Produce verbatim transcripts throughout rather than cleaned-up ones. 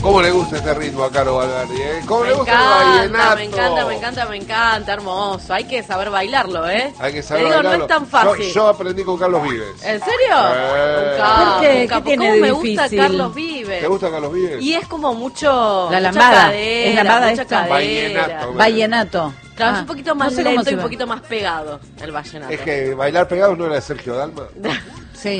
¿Cómo le gusta este ritmo a Caro Valverde? ¿Eh? ¿Cómo Me le gusta encanta, el vallenato? me encanta, me encanta, me encanta, hermoso. Hay que saber bailarlo, ¿eh? Hay que saber Te digo, bailarlo. no es tan fácil. Yo, yo aprendí con Carlos Vives. ¿En serio? Eh. Un capo, ¿Por qué? un capo. ¿Qué tiene ¿Cómo de me gusta difícil? Carlos Vives? ¿Te gusta Carlos Vives? Y es como mucho... La mucha lambada. cadera, ¿Es lambada mucha esto? cadera. Vallenato. Vallenato. Claro, Ah, es un poquito más no sé cómo lento se y un va. poquito más pegado el vallenato. Es que bailar pegados no era de Sergio Dalma. Sí.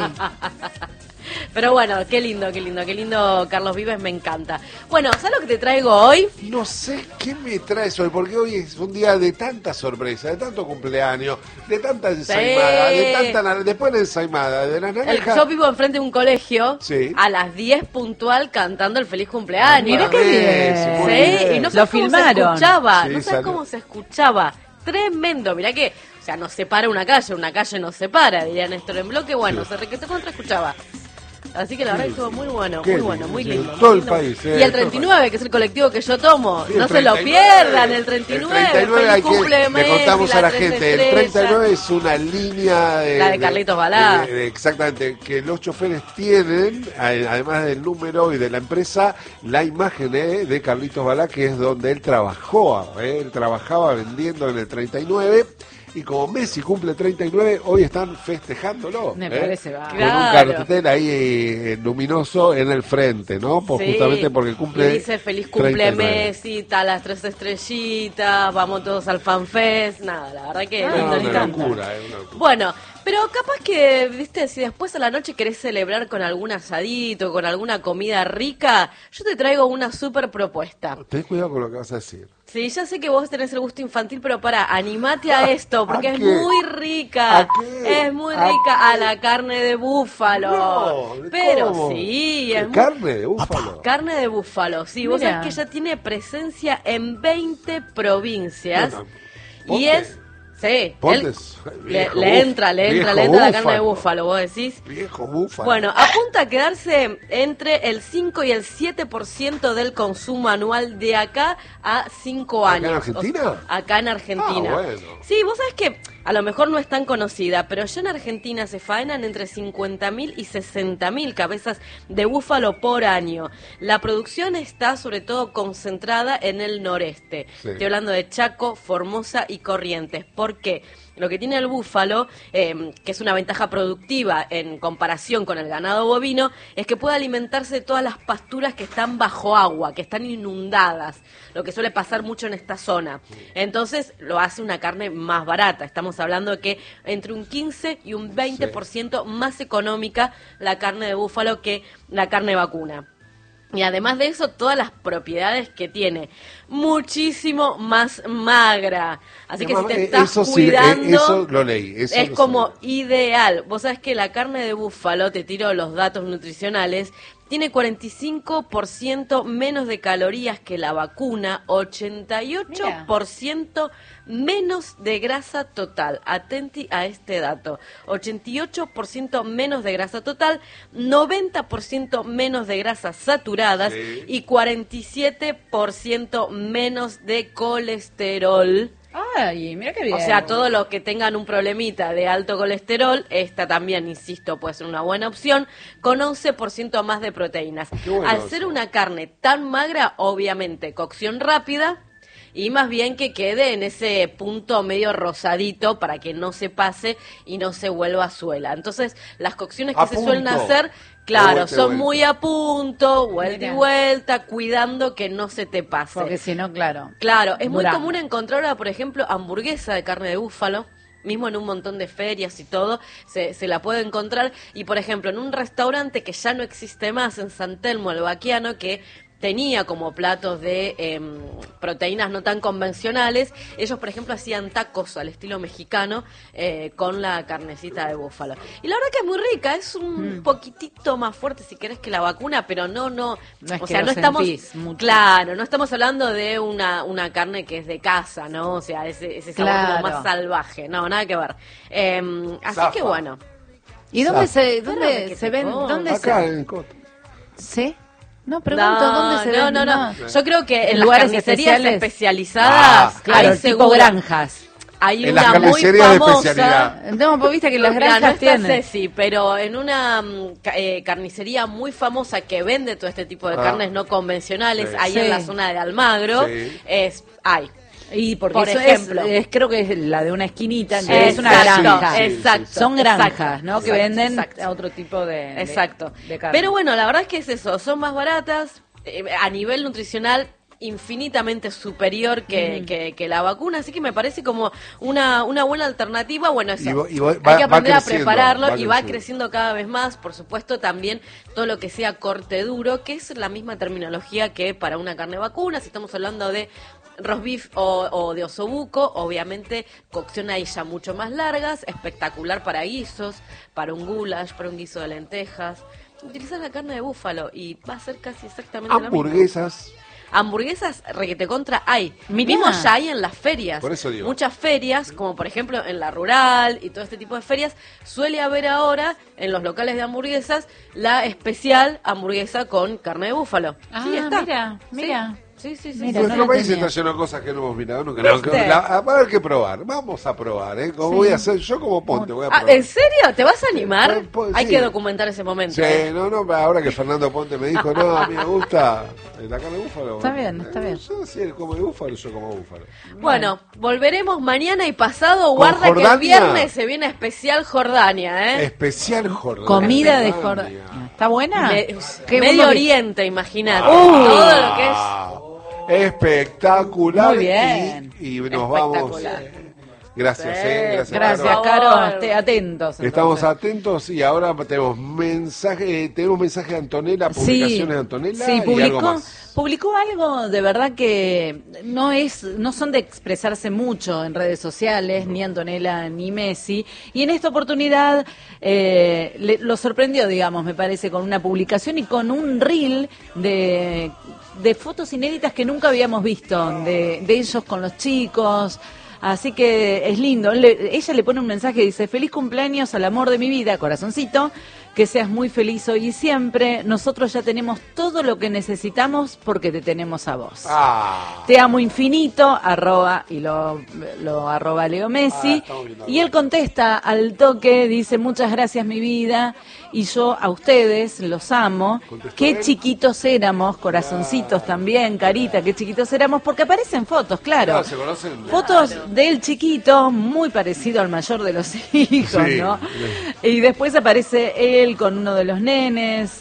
Pero bueno, qué lindo, qué lindo, qué lindo Carlos Vives, me encanta. Bueno, ¿sabes lo que te traigo hoy? No sé qué me traes hoy, porque hoy es un día de tanta sorpresa, de tanto cumpleaños, de tanta ensaimada, de tanta na- después de la ensaimada, de la El, naranja. yo vivo enfrente de un colegio, Sí. a las diez puntual cantando el feliz cumpleaños. Mira qué bien. muy Sí, bien. y no Lo sabes cómo se filmaron. escuchaba, Sí, no sabes salió. cómo se escuchaba. Tremendo, mirá que, o sea, nos separa una calle, una calle nos separa, diría Néstor en bloque, bueno, se requete contra escuchaba. Así que la verdad que estuvo muy bueno, Qué muy bueno, lindo, muy sí. lindo. Todo muy el lindo. país, eh, Y el todo el treinta y nueve, que es el colectivo que yo tomo, Sí, no el se lo treinta y nueve. pierdan, el treinta y nueve, El treinta y nueve feliz hay que- cumple le Messi, contamos a la las tres gente, el estrellas. treinta y nueve es una línea de... La de Carlitos Balá. de- de- exactamente, que los choferes tienen, a- además del número y de la empresa, la imagen eh, de Carlitos Balá, que es donde él trabajó, eh, él trabajaba vendiendo en el treinta y nueve. Y como Messi cumple treinta y nueve, hoy están festejándolo. Me ¿eh? parece bárbaro. Con un Claro. cartel ahí eh, luminoso en el frente, ¿no? Por, Sí, justamente porque cumple. y dice feliz cumple treinta y nueve. Messi, está las tres estrellitas, vamos todos al fanfest, nada, la verdad que Ah, lindo, No, me lindo. una encanta. locura, eh, una locura. Bueno, pero capaz que, viste, si después a la noche querés celebrar con algún asadito, con alguna comida rica, yo te traigo una super propuesta. Ten cuidado con lo que vas a decir. Sí, ya sé que vos tenés el gusto infantil, pero para, animate a esto, porque ¿A es qué? muy rica. ¿A qué? Es muy ¿A rica qué? a la carne de búfalo. No, pero ¿cómo? sí, ¿Qué es muy- carne de búfalo? Carne de búfalo, sí, vos Mira. sabés que ya tiene presencia en veinte provincias No, no. y Ponte. es, sí, Ponte él- eso, le, viejo le búfalo, entra, le entra, viejo le entra la carne de búfalo. búfalo, vos decís. Viejo búfalo. Bueno, apunta a quedarse entre el cinco y el siete por ciento del consumo anual de acá a cinco ¿Acá años. en Argentina? O sea, acá en Argentina. Ah, bueno. Sí, vos sabés que a lo mejor no es tan conocida, pero ya en Argentina se faenan entre cincuenta mil y sesenta mil cabezas de búfalo por año. La producción está sobre todo concentrada en el noreste. Sí. Estoy hablando de Chaco, Formosa y Corrientes. ¿Por qué? Lo que tiene el búfalo, eh, que es una ventaja productiva en comparación con el ganado bovino, es que puede alimentarse de todas las pasturas que están bajo agua, que están inundadas, lo que suele pasar mucho en esta zona. Entonces lo hace una carne más barata. Estamos hablando de que entre un quince y un veinte por ciento más económica la carne de búfalo que la carne vacuna. Y además de eso, todas las propiedades que tiene. Muchísimo más magra. Así que si Mamá, te eh, estás eso sí, eh, cuidando, eso lo leí, eso es lo como sabía. ideal. Vos sabés que la carne de búfalo, te tiro los datos nutricionales, tiene cuarenta y cinco por ciento menos de calorías que la vacuna, ochenta y ocho por ciento menos de grasa total. Atenti a este dato. ochenta y ocho por ciento menos de grasa total, noventa por ciento menos de grasas saturadas Sí. y cuarenta y siete por ciento menos de colesterol. Ay, mira qué bien. O sea, todos los que tengan un problemita de alto colesterol, esta también, insisto, puede ser una buena opción, con once por ciento más de proteínas. Qué bueno Al eso. ser una carne tan magra, obviamente, cocción rápida y más bien que quede en ese punto medio rosadito para que no se pase y no se vuelva suela. Entonces, las cocciones que A se punto. suelen hacer, De claro, vuelta y son vuelta. muy a punto, vuelta Mira. y vuelta, cuidando que no se te pase. Porque si no, claro. Claro, es muy Durando. común encontrar ahora, por ejemplo, hamburguesa de carne de búfalo, mismo en un montón de ferias y todo, se, se la puede encontrar. Y, por ejemplo, en un restaurante que ya no existe más, en San Telmo, el Baquiano, que tenía como platos de eh, proteínas no tan convencionales, ellos, por ejemplo, hacían tacos al estilo mexicano eh, con la carnecita de búfalo. Y la verdad que es muy rica, es un Mm. poquitito más fuerte si querés que la vacuna, pero no, no, No es o que sea, lo no estamos, sentís mucho. claro, no estamos hablando de una, una carne que es de casa, ¿no? O sea, ese, ese sabor Claro. como más salvaje, no, nada que ver. Eh, así Zafa. que bueno. ¿Y dónde Zafa. se, Espérame dónde que se te ven? pongo. ¿Dónde Acá se? en Cota. ¿Sí? No, pregunto, no, ¿dónde se no, ven? no, no, Yo creo que en, En las lugares carnicerías especiales. especializadas, Ah, Claro, hay tipo seguro. granjas. Hay En una las muy carnicerías de famosa. especialidad. No, pues viste que las Mira, granjas no está tienen. Ceci, pero en una mm, ca- eh, carnicería muy famosa que vende todo este tipo de Ah. carnes no convencionales, Sí. ahí Sí. en la zona de Almagro, Sí. es hay. Y porque Por eso ejemplo. es, es- creo que es la de una esquinita, Sí, que es una exacto, granja. sí, exacto, Son exacto, granjas, ¿no? Que exacto, venden exacto. a otro tipo de, de- Exacto. de carne. Pero bueno, la verdad es que es eso, son más baratas, eh, a nivel nutricional infinitamente superior que, que, que la vacuna, así que me parece como una, una buena alternativa. Bueno, eso, Y vo- y vo- hay va- que va aprender a creciendo, prepararlo va y va creciendo. creciendo cada vez más, por supuesto también todo lo que sea corte duro, que es la misma terminología que para una carne vacuna, si estamos hablando de roast beef o, o de osobuco, obviamente cocción ahí ya mucho más largas, espectacular para guisos, para un goulash, para un guiso de lentejas. Utilizas la carne de búfalo y va a ser casi exactamente lo mismo. Hamburguesas. Hamburguesas requete contra hay. Mirá. Mismo ya hay en las ferias. Por eso digo. Muchas ferias, como por ejemplo en la rural y todo este tipo de ferias, suele haber ahora en los locales de hamburguesas la especial hamburguesa con carne de búfalo. Ah, sí, está. mira, mira. Sí, sí, sí. Mira, sí. no Nuestro la país tenía. está lleno de cosas que no hemos mirado nunca. No, ¿Viste? que- la- va a haber que probar. Vamos a probar, ¿eh? Como Sí. voy a hacer yo como Ponte, voy a Ah, probar. ¿en serio? ¿Te vas a animar? Sí, pues, Hay sí. que documentar ese momento. Sí, ¿eh? no, no, ahora que Fernando Ponte me dijo, no, a mí me gusta la carne de búfalo. Está bien, está Eh, bien. Yo, si él come búfalo, yo como búfalo. Bueno, volveremos mañana y pasado. ¿Con Guarda que el Jordania? viernes se viene especial Jordania, ¿eh? Especial Jordania. Comida de Jordania. Jordania. ¿Está buena? Me- Qué Medio bueno que- Oriente, imagínate. Uy. Todo lo que es. Ah, espectacular. Muy bien. Y, y nos vamos. Espectacular. eh, Gracias, Sí, eh, gracias. Gracias, Caro. Por favor. Caro. Esté atentos. Estamos entonces. atentos y ahora tenemos mensaje, eh, tenemos mensaje de Antonella, publicaciones de Antonella sí, y algo publicó, más. publicó algo de verdad que no es, no son de expresarse mucho en redes sociales, ni Antonella ni Messi, y en esta oportunidad eh, le- lo sorprendió, digamos, me parece, con una publicación y con un reel de, de fotos inéditas que nunca habíamos visto, de, de ellos con los chicos. Así que es lindo. Le- ella le pone un mensaje, dice, feliz cumpleaños al amor de mi vida, corazoncito, que seas muy feliz hoy y siempre. Nosotros ya tenemos todo lo que necesitamos porque te tenemos a vos. Ah, Te amo infinito, arroba, y lo, lo arroba Leo Ah, Messi. estamos viendo Y él contesta al toque, dice, muchas gracias mi vida, y yo a ustedes los amo. ¿Contestó Qué él? chiquitos éramos, corazoncitos también, carita, qué chiquitos éramos, porque aparecen fotos, claro. claro, se conocen. Fotos del chiquito, muy parecido al mayor de los hijos, Sí. ¿no? Y después aparece él con uno de los nenes,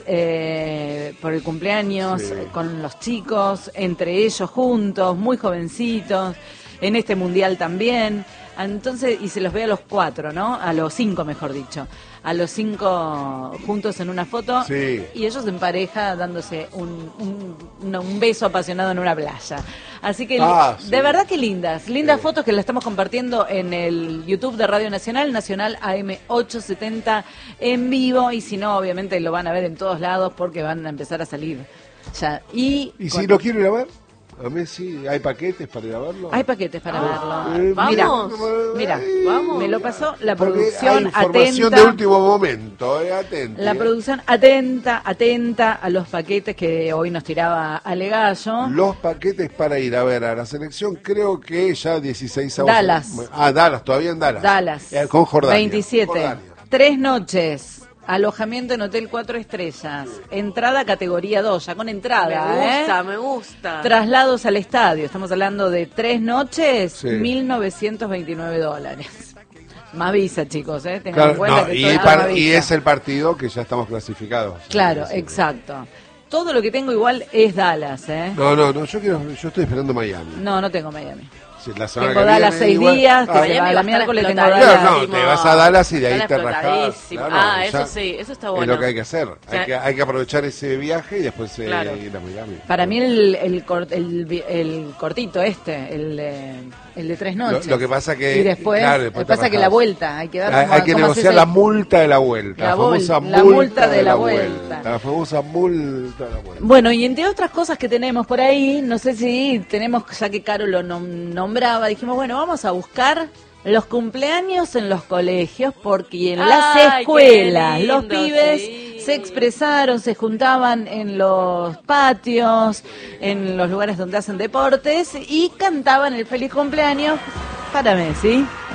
eh, por el cumpleaños, Sí. eh, con los chicos, entre ellos juntos, muy jovencitos, en este mundial también. Entonces, y se los ve a los cuatro, ¿no? A los cinco, mejor dicho. A los cinco juntos en una foto. Sí. Y ellos en pareja dándose un, un, una- un beso apasionado en una playa. Así que, Ah, de sí. verdad que lindas. Lindas Sí. fotos que las estamos compartiendo en el YouTube de Radio Nacional, Nacional A M ochocientos setenta en vivo. Y si no, obviamente lo van a ver en todos lados porque van a empezar a salir ya. Y, ¿Y con- si lo quiero ir a ver? A Messi, ¿hay paquetes para ir a verlo? hay paquetes para Ah, verlo. Eh, vamos. Mira, Vamos. me lo pasó la Porque producción hay información atenta. de último momento, eh, atenti, La eh. producción atenta, atenta a los paquetes que hoy nos tiraba Ale Gallo. Los paquetes para ir a ver a la selección, creo que ya dieciséis Dallas. Ah, Dallas, todavía en Dallas. Dallas. Eh, con Jordania. veintisiete. Jordania. Tres noches. Alojamiento en hotel cuatro estrellas. Entrada categoría dos, ya con entrada. Me gusta, ¿eh? me gusta. Traslados al estadio. Estamos hablando de tres noches, Sí. mil novecientos veintinueve dólares. Más visa, chicos, ¿eh? Tengan Claro, en cuenta no, que y, todo el es par- más y visa. es el partido que ya estamos clasificados. Claro, Sí, sí. exacto. Todo lo que tengo igual es Dallas, ¿eh? No, no, no, yo quiero, yo estoy esperando Miami. No, no tengo Miami. Sí, la semana Tengo que Dallas viene, seis igual- días, que Ah, se Miami va va la a estar miércoles tengo explotadísimo. Dallas. Claro, no, te vas a Dallas y de ahí Están te rajás. explotadísimos. Ah, eso sí, eso está bueno. Es lo que hay que hacer. O sea, hay, que, hay que aprovechar ese viaje y después eh, Claro. ir a Miami. Para mí el, el, cor- el, vi- el cortito este, el de, el de tres noches. Lo- lo que pasa que- Y después, claro, después lo que pasa te que la rajás. vuelta, hay que dar Hay, como- hay que como negociar haces la el- multa de la vuelta. La La, famosa vol- la multa, multa de, de la, la vuelta. vuelta. La famosa multa de la vuelta. Bueno, y entre otras cosas que tenemos por ahí, no sé si tenemos, ya que Caro lo nom- nombraba, dijimos, bueno, vamos a buscar los cumpleaños en los colegios, porque en las Ay, escuelas qué los lindo, pibes sí. se expresaron, se juntaban en los patios, en los lugares donde hacen deportes y cantaban el feliz cumpleaños para Messi.